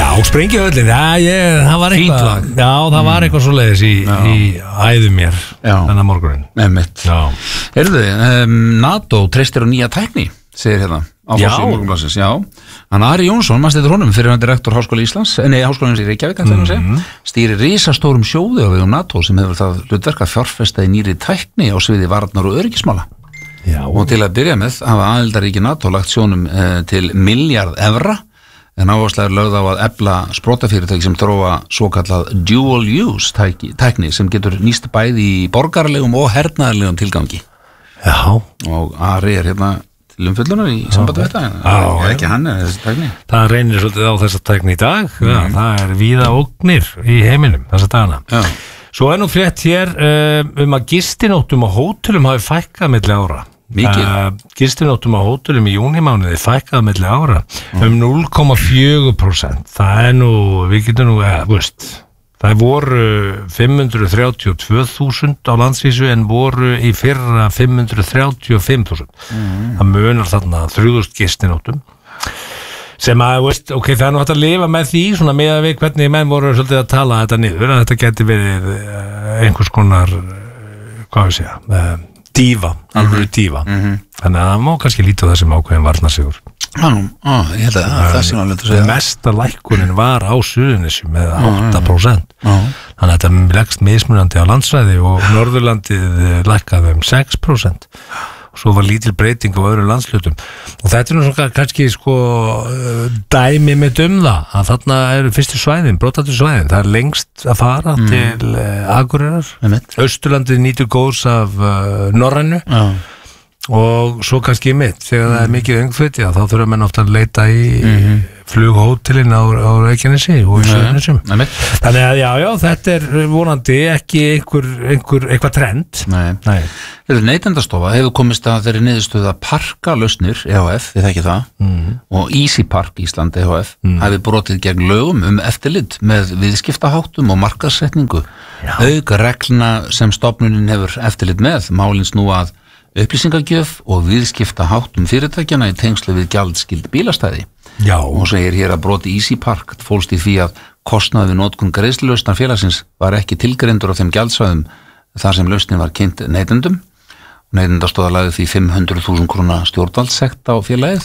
Sprengjuhöllin, það var eitthvað. Já, það var eitthvað svoleiðis í æðum mér þennan morgunin. Einmitt. Heyrðu, NATO treystir á nýja tækni, segir hérna á forsíðu Morgunblaðsins. Já. Hann Ari Jónsson, manstu eftir honum, fyrrverandi rektor Háskóla Íslands, Háskólans í Reykjavík, stýrir risastórum sjóði á vegum NATO sem hefur það hlutverk að fjárfesta í nýrri tækni á sviði varnar og öryggismála. Og til að byrja með hafa aðildarríki NATO lagt sjónum til milljarð evra en áhersla lögð á að efla sprotafyrirtæki sem þróa svokallað dual use tækni sem getur nýst bæði í borgaralegum og hernaðarlegum tilgangi. Og Ari hérna til umfjöllunar í sambandi við þetta ekki hann þessi tækni. Það reynir svolítið á þessa tækni í dag. Það víða ógnir í heiminum þessa dagana. Svo nú frétt hér að gistinóttum á hótelum hafi fækkað milli ára. Gistinóttum á hótelum í júnímánuði fækkað milli ára 0,4%. Það nú, við getum nú það voru 532.000 á landsvísu en voru í fyrra 535.000. Það munar þarna 3.000 gistinóttum sem að, það nú hægt að lifa með því svona með að við hvernig menn voru svolítið að tala þetta niður, að þetta geti verið einhvers konar hvað við segja, dífa, alveg dífa. Þannig að það má kannski líta á þessum ákveðin varnarsigur. Ég held að það sé nálega að segja. Mesta lækkunin var á Suðurnesjum með 8%. Þannig að þetta leggst mismunandi á landsvæði og Norðurlandið lækkaði 6%. Og svo var lítil breyting á öðrum landslutum. Og þetta nú svona kannski dæmi með það að þarna eru fyrstu svæðin, brotandi svæðin. Það lengst að fara til Akureyrar. Austurlandið nýtur góðs af Norrænu. Og svo kannski mitt, þegar það mikið öngföti, þá þurfa menn ofta að leita í flughótelin á Reykjanesi og í Suðurnesjum. Þannig að þetta vonandi ekki eitthvað trend. Nei. Neytendastofa hefur komist að þeirri niðurstöðu að Parkalausnir EHF, við þekki það, og Easy Park Ísland EHF hafi brotið gegn lögum eftirlit með viðskiptaháttum og markaðssetningu. Auk reglna sem stofnunin hefur eftirlit með, málin snúa að upplýsingagjöf og viðskiptaháttum fyrirtækjana í tengslu við gjaldskild bílastæði. Og segir hér að broti Easy Park fólst í því að kostnaður við notkun greiðslulausnar félagsins var ekki tilgreindur á þeim gjaldsvæðum þar sem lausnin var kynnt neytendum. Neytendastofa lagði því 500.000 króna stjórnvaldssekt á félagið.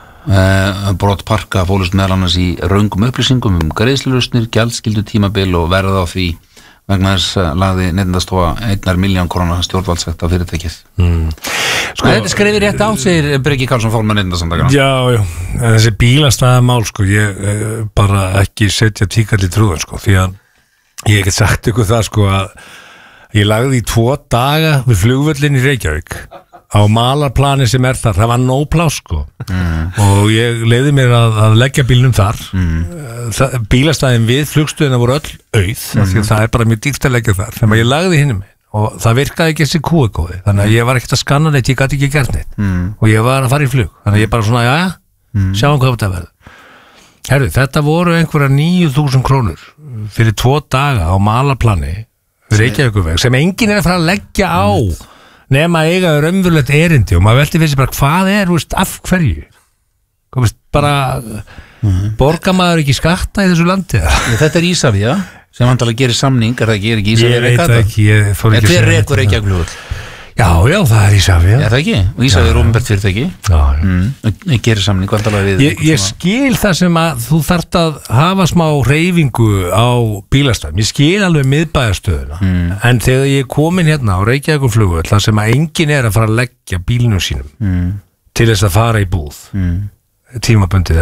Brot Parka fólust meðal annars í röngum upplýsingum greiðslulausnir, gjaldskildu tímabil og verð á því. Vegna þess lagði Neytendastofa 1 milljón króna stjórnvaldssekt á fyrirtækið. Þetta skrifir rétt á, segir Breki Karlsson formann Neytendasamtakanna. Já, en þessi bílastæðamál ég bara ekki setja tíkall í trúðan því að ég get sagt ykkur það að ég lagði í 2 daga við flugvöllin í Reykjavík á malarplani sem þar, það var nóg pláss og ég leiði mér að leggja bílnum þar. Bílastæðin við flugstöðina voru öll auð, því að það bara mjög dýrt að leggja þar, þannig að ég lagði hinum og það virkaði ekki þessi QR-kóði, þannig að ég var ekkert að skanna neitt, ég gat ekki gert neitt og ég var að fara í flug, þannig að ég bara svona, sjáum hvað þetta verður. Herru, þetta voru einhverja 9.000 krónur fyrir 2 daga á malarplani við Reykjavíkurveg sem enginn að fara að leggja á nema eiga raunverulegt erindi og maður velti fyrir sig bara hvað af hverju bara borgar maður ekki skatta í þessu landi? Þetta Ísafía sem vandalega gerir samning, það ekki Ísafía? Ég veit ekki, ég fór ekki að segja. Hver rekur Reykjavíkurflugvöll? Já, það Ísafía. Það ekki? Og Ísafía opinbert fyrirtæki? Ég gerir samning vandalega við. Ég skil það sem að þú þarft að hafa smá hreyfingu á bílastæðum. Ég skil alveg miðbæjarstöðuna. En þegar ég er komin hérna á Reykjavíkurflugvöll, það sem að enginn að fara að leggja bílnum sínum til þess að fara í búð. Tímabundið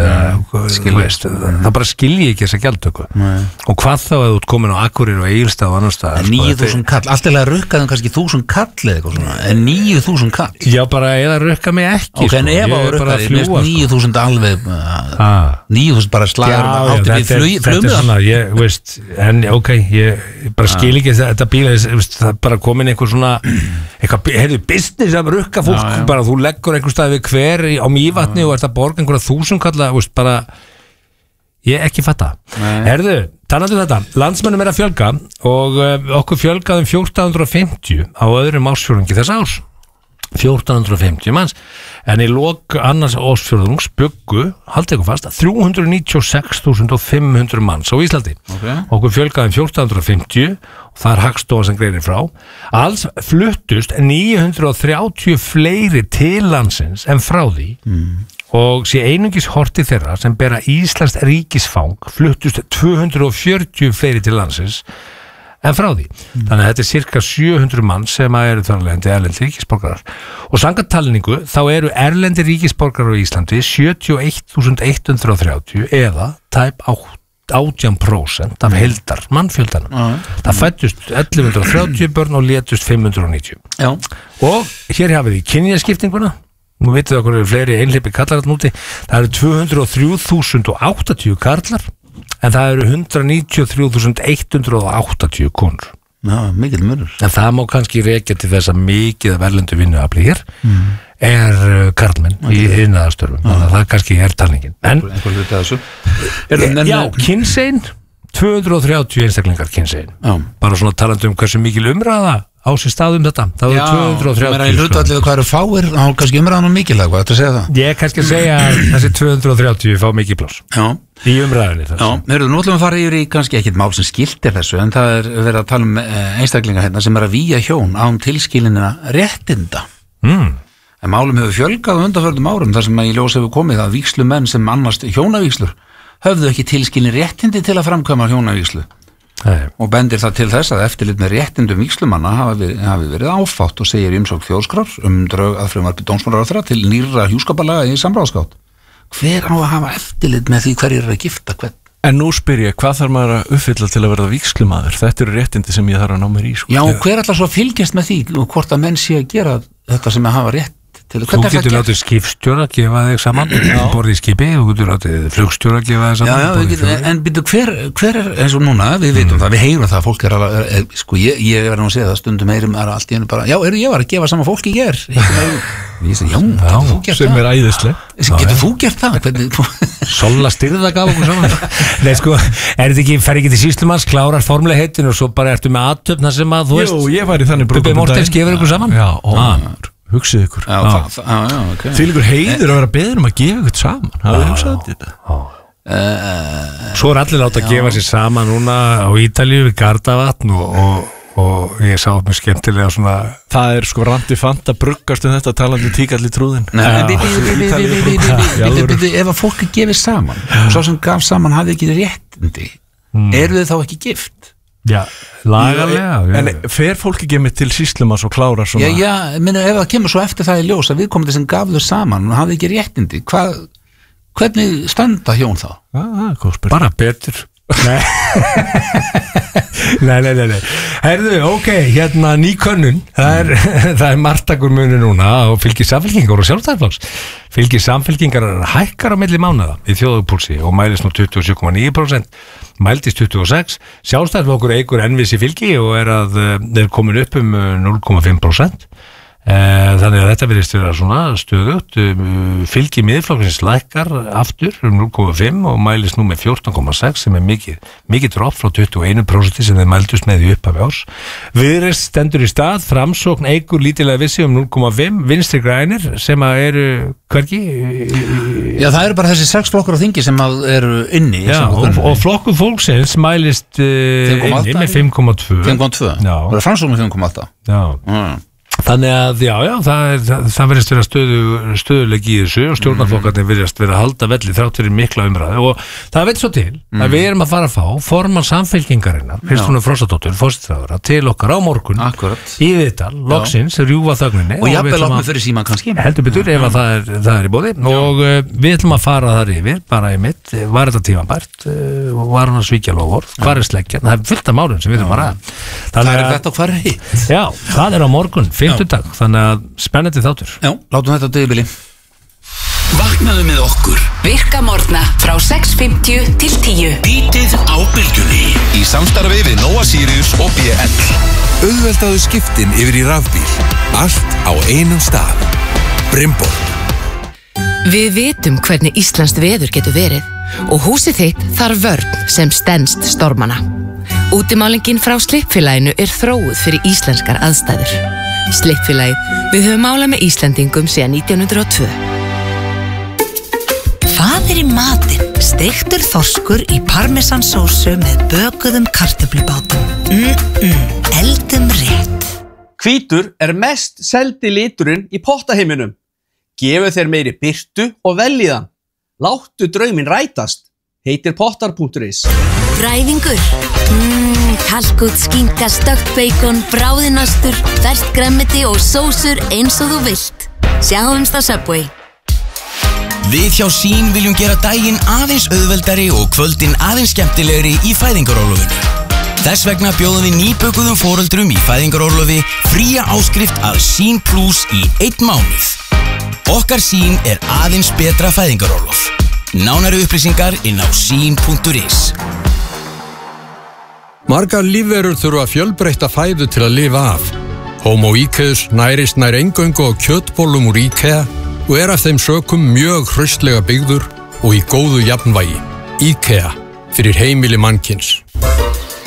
það bara skilji ekki þessa gjaldtöku og hvað þá að þú ert komin á Akureyri og Egilsstað og annar stað 9.000 kall, alltaf rukkaðum kannski 1.000 kall eða eitthvað svona, en 9.000 kall já bara eða rukka mig ekki ok, en ef á rukkaði, mest 9.000 alveg 9.000 bara slagur átti við flugmiðar ég veist, en ok ég bara skil ekki þetta bíl það bara komin einhver svona eitthvað, heyrðu, business að rukka fólk bara þú leggur einhver stað við hver á Mývatni og ert að borga einhverja 1.000 kalla, veist, bara ég ekki fatta. Herðu, talandi þetta, landsmönnum að fjölga og okkur fjölgaðum 1450 á öðrum ársfjórðungi þess árs. 1450 manns, en í lok annars ársfjórðungs byggu, haldið ykkur fast, 396.500 manns á Íslandi. Okkur fjölgaði 1450 og það Hagstofan sem greinir frá. Alls fluttust 930 fleiri til landsins en frá því og sé einungis horti þeirra sem bera íslenskt ríkisfang fluttust 240 fleiri til landsins en frá því. Þannig að þetta cirka 700 mann sem eru þarlendi erlendi ríkisborgarar. Og samkvæmt talningu þá eru erlendi ríkisborgarar á Íslandi 71.130 eða tæp 18% af heildar mannfjöldanum. Það fættust 1130 börn og létust 590. Já. Og hér hafið í kynjaskiptinguna. Nú vitið okkur eru fleiri einhleypir kallar þarna úti. Það eru 203.080 karlar. En það eru 193.180 konur. Já, mikill munur. En það má kannski rekja til þess að mikið af erlendu vinnuafli hér karlmenn í iðnaðarstörfum. Þannig að það kannski talningin. En einhver hluti að þessu. Já, kynsegin 230 einstaklingar kynsegin. Bara svona talandi hversu mikil umræða á sér staðum þetta. Það eru 230. Já, hlutfallið hvað eru fáir, þá kannski umræðan mikilvæg, hvað ættu að segja það? Ég kannski að segja að þessi 230 fá mikið pláss. Já. Í umræðinni þessu. Já, nú ætlum að fara yfir í kannski ekkit mál sem skiltir þessu, en það verið að tala einstaklinga hérna sem að vígja hjón án tilskilinina réttinda. En málum hefur fjölgað á undanförnum árum þar sem að í ljós hefur komið að vígslumenn sem annast hjónavígslur höfðu ekki tilskilin réttindi til að framkvæma hjónavígslu. Og bendir það til þess að eftirlit með réttindum vígslumanna hafi verið áfátt og segir í umsókn Þjóðskrár drög að frumvarpi dómsmálaráðherra til nýrra hjúskapalaga í samráðsgátt. Hver á að hafa eftirlit með því hverjir eru að gifta hvern? En nú spyr ég, hvað þarf maður að uppfylla til að verða vígslumaður? Þetta eru réttindi sem ég þarf að ná mér í. Já, hver ætlar svo að fylgjast með því og hvort að menn sé að gera þetta sem að hafa rétt? Þú getur látið skipstjóra að gefa þig saman borðið í skipi, þú getur látið flugstjóra að gefa þig saman. En byrju, hver er eins og núna, við veitum það, við heyrum það, fólk sko ég verður nú að segja það, stundum heyrum allt í hennu bara, ég var að gefa saman fólki í ger. Ég segi, getur þú gert það? Sem er æðisleg. Getur þú gert það? Sola styrða gaf okkur saman. Nei sko, fer ekki til sýslumanns, klárar formulega heitin og svo bara ertu með aðtöfna sem að, þú veist. Jú, ég var í þannig hugsið ykkur því líkur heiður að vera beður að gefa ykkur saman hafið hugsað þetta Svo allir láta að gefa sér saman núna á Ítalíu við Gardavatn og ég sá mjög skemmtilega svona það sko randi fanta bruggast þetta talandi tíkalli trúðin ef að fólk er gefið saman og svo sem gaf saman hafði ekki réttindi eru þið þá ekki gift? Já, lagalega. En fer fólk ekki með til sýslumanns og klára svona? Já, minna, ef það kemur svo eftir það í ljós að viðkomandi sem gaf þau saman og hafði ekki réttindi, hvernig standa hjón þá? Bara betur. Nei. Herðu, ok, hérna ný könnun. Það er margtakur munur núna og fylgir Samfylkingar og Sjálfstæðisflokks. Fylgir Samfylkingar hækkar á milli mánaða í þjóðarpúlsi og mælist nú 27,9%. Mældist 26, Sjálfstæðisflokkur eigur enn við sér fylgi og er komin upp 0,5%. Þannig að þetta virðist vera svona stöðugt. Fylgi miðflokksins lækkar aftur 0,5 og mælist nú með 14,6 sem er mikið dropp frá 21% sem þeir mældust með í upphafi árs. Viðreisn stendur í stað, Framsókn eigur lítilega vissi 0,5, Vinstri grænir sem eru hvergi? Já, það eru bara þessi 6 flokkur á þingi sem eru inni. Já, og flokkur fólksins mælist inni með 5,2. 5,2? Já. Það er Framsókn með 5,8? Já. Þannig að, það verðist vera stöðuleiki í þessu og stjórnarflokkarnir verðist vera að halda velli þrátt fyrir mikla umræðu og það veit svo til að við erum að fara að fá formann Samfylkingarinnar, Kristrúnu Frostadóttur, forsætisráðherra, til okkar á morgun í viðtal, loksins, rjúfa þögninni og jafnvel opna fyrir síman kannski heldur betur ef að það er í boði og við ætlum að fara þar yfir, bara í mitt, var þetta tímabært og var hann að svíkja loforð, hvar er sleggjan, það er fullt af málum sem við erum að ræða. Það er þetta og hvar er hitt? Já, það er á morgun, 5. dag, þannig að spennandi þáttur. Já, látum þetta á döðubili. Vaknaðu með okkur. Virka morgna frá 6:50 til 10. Bítið á bylgjunni. Í samstarfi við Nóa Sirius og BL. Auðveldaðu skiptin yfir í rafbíl. Allt á einum stað. Brimborg. Við vitum hvernig íslenskt veður getur verið og húsið þitt þarf vörn sem stenst stormana. Útimálingin frá Slippfélaginu er þróuð fyrir íslenskar aðstæður. Slippfélagið, við höfum málað með Íslendingum síðan 1902. Hvað í matinn? Steiktur þorskur í parmesansósu með bökuðum kartöflubátum. Eldum rétt. Hvítur mest seldi liturinn í pottaheiminum. Gefu þeir meiri birtu og veljiðan. Láttu drauminn rætast. Heitir pottar.is. Fræðingur. Kalkút, skinka, stökkt beikon, bráðinastur, ferskt grænmeti og sósur eins og þú vilt. Sjáumst á Subway. Við hjá Sín viljum gera daginn aðeins auðveldari og kvöldin aðeins skemmtilegri í fæðingarorlofinu. Þess vegna bjóðum við nýbökuðum foreldrum í fæðingarorlofi fría áskrift að Sín Plus í 1 mánuð. Okkar Sín aðeins betra fæðingarorlof. Nánari upplýsingar inn á sín.is. Margar lífverur þurfa fjölbreytta fæðu til að lifa af. Homo iceus nærist nær eingöngu á kjötbollum úr IKEA og af þeim sökum mjög hraustlega byggður og í góðu jafnvægi. IKEA fyrir heimili mannkyns.